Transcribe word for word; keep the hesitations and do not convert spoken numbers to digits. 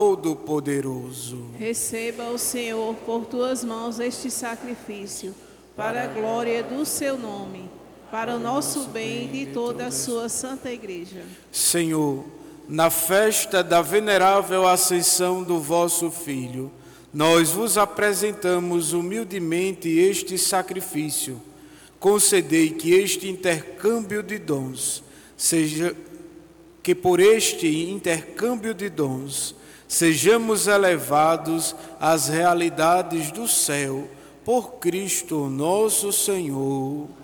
Todo-Poderoso. Receba o Senhor por tuas mãos este sacrifício, para a glória do seu nome, para o nosso bem e de toda a sua santa igreja. Senhor, na festa da venerável ascensão do vosso Filho, nós vos apresentamos humildemente este sacrifício. Concedei que este intercâmbio de dons seja que por este intercâmbio de dons sejamos elevados às realidades do céu, por Cristo nosso Senhor.